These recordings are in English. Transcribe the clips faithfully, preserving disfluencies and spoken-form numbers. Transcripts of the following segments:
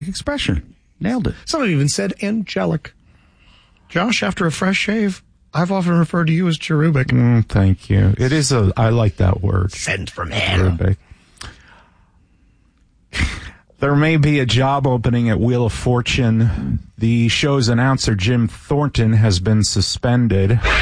expression. Nailed it. Some even said angelic. Josh, after a fresh shave, I've often referred to you as cherubic. Mm, thank you. It is a, I like that word. Send from hell. Cherubic. There may be a job opening at Wheel of Fortune. The show's announcer, Jim Thornton, has been suspended. Ladies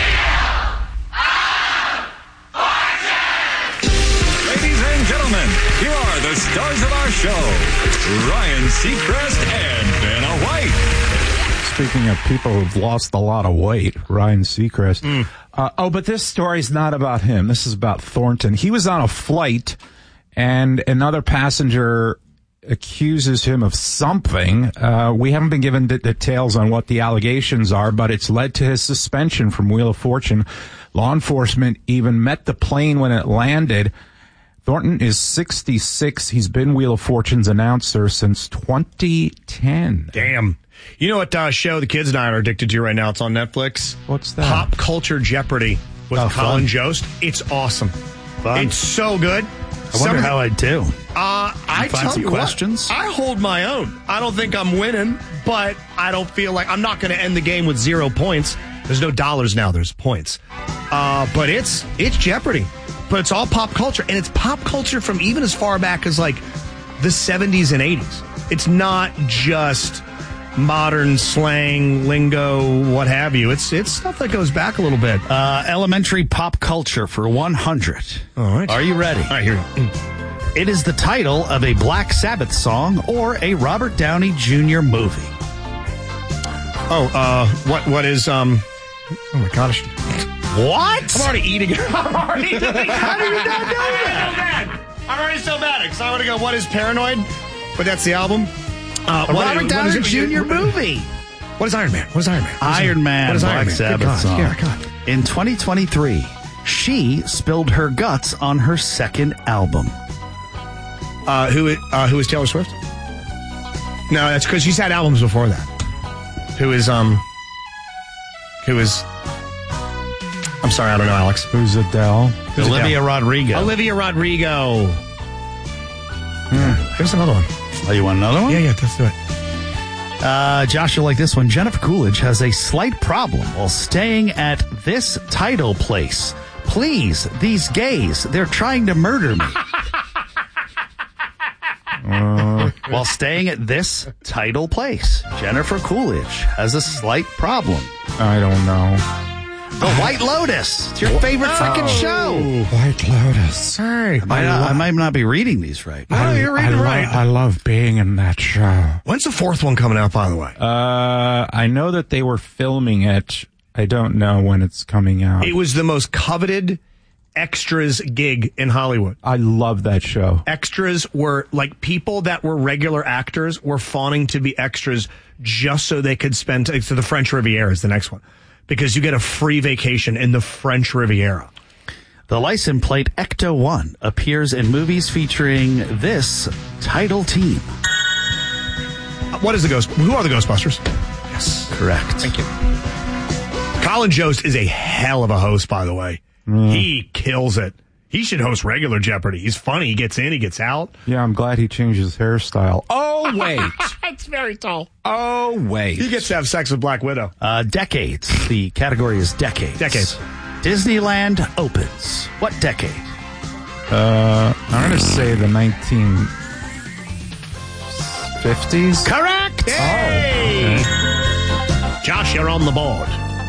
and gentlemen, here are the stars of our show, Ryan Seacrest and Vanna White. Speaking of people who've lost a lot of weight, Ryan Seacrest. Mm. Uh, oh, but this story's not about him. This is about Thornton. He was on a flight, and another passenger accuses him of something. Uh, we haven't been given the details on what the allegations are, but it's led to his suspension from Wheel of Fortune. Law enforcement even met the plane when it landed. Thornton is sixty-six. He's been Wheel of Fortune's announcer since twenty ten. Damn. You know what uh, show the kids and I are addicted to right now? It's on Netflix. What's that? Pop Culture Jeopardy with Oh, Colin fun. Jost. It's awesome. Fun. It's so good. I wonder Some- how I'd do. Uh, I find tell some you questions? What, I hold my own. I don't think I'm winning, but I don't feel like I'm not going to end the game with zero points. There's no dollars now. There's points. Uh, but it's it's Jeopardy. But it's all pop culture, and it's pop culture from even as far back as like the seventies and eighties. It's not just modern slang, lingo, what have you. It's it's stuff that goes back a little bit. Uh, elementary pop culture for one hundred. All right. Are you ready? All right, here we go. It is the title of a Black Sabbath song or a Robert Downey Junior movie. Oh, uh, what what is um? Oh my gosh! What? I'm already eating. I'm already eating. How do you not know that? I'm already so bad. Because I want to go. What is Paranoid? But that's the album. Uh, A what- Robert what Downey is it? Junior movie. What is Iron Man? What is Iron Man? What is Iron Man, What is Black Iron Man? Sabbath Good God. song. Yeah, God. In twenty twenty-three, she spilled her guts on her second album. Uh, who uh, who is Taylor Swift? No, that's because she's had albums before that. Who is um? Who is? I'm sorry, I don't know, Alex. Who's Adele? Who's Olivia Adele? Rodrigo. Olivia Rodrigo. Hmm. Here's another one. Oh, you want another one? Yeah, yeah, let's do it. Uh, Josh, you'll like this one. Jennifer Coolidge has a slight problem while staying at this title place. Please, these gays, they're trying to murder me. Uh, While staying at this title place, Jennifer Coolidge has a slight problem. I don't know. The White Lotus. It's your favorite freaking show. White Lotus. Hey, I, might not, I might not be reading these right. No, you're reading I, lo- right. I love being in that show. When's the fourth one coming out, by the way? Uh, I know that they were filming it. I don't know when it's coming out. It was the most coveted extras gig in Hollywood. I love that show. Extras were like people that were regular actors were fawning to be extras just so they could spend to the French Riviera is the next one because you get a free vacation in the French Riviera. The license plate Ecto one appears in movies featuring this title team. Uh, What is the Ghost? Who are the Ghostbusters? Yes. Correct. Thank you. Colin Jost is a hell of a host, by the way. Mm. He kills it. He should host regular Jeopardy. He's funny. He gets in, he gets out. Yeah, I'm glad he changed his hairstyle. Oh, wait. It's very tall. Oh, wait. He gets to have sex with Black Widow. Uh, decades. The category is decades. Decades. Disneyland opens. What decade? Uh, I'm going to say the nineteen fifties. Correct! Hey! Oh, okay. Josh, you're on the board.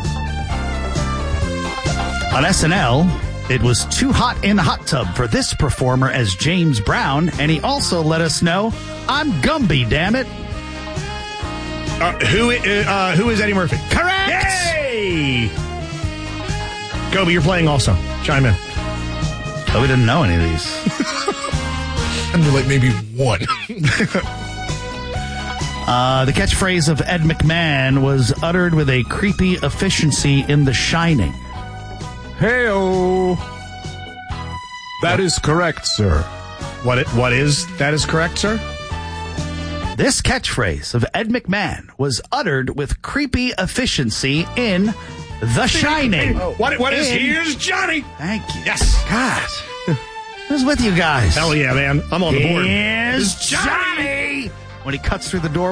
On S N L, it was too hot in the hot tub for this performer as James Brown, and he also let us know, I'm Gumby, damn it. Uh, who, uh, who is Eddie Murphy? Correct! Yay! Gobi, you're playing also. Chime in. Oh, we didn't know any of these. And like maybe one. uh, the catchphrase of Ed McMahon was uttered with a creepy efficiency in The Shining. Hey-o. That is correct, sir. What? It, what is? That is correct, sir? This catchphrase of Ed McMahon was uttered with creepy efficiency in The Shining. What? What is? In- Here's Johnny. Thank you. Yes. God. Who's with you guys? Hell yeah, man. I'm on the board. Here's Johnny. when he cuts through the door